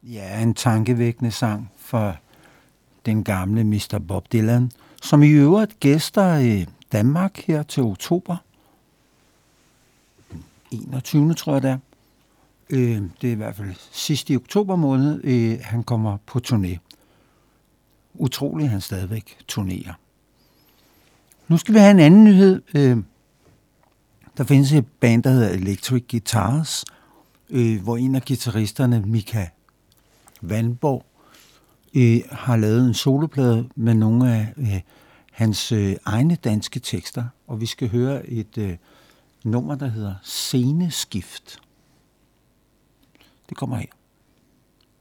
Ja, en tankevækkende sang for den gamle Mr. Bob Dylan, som i øvrigt gæster i Danmark her til oktober. 21. tror jeg det er. Det er i hvert fald sidst i oktober måned, han kommer på turné. Utroligt, han stadigvæk turnerer. Nu skal vi have en anden nyhed. Der findes et band, der hedder Electric Guitars, hvor en af guitaristerne, Mika Vandborg, har lavet en soloplade med nogle af hans egne danske tekster, og vi skal høre et nummer, der hedder Sceneskift. Det kommer her.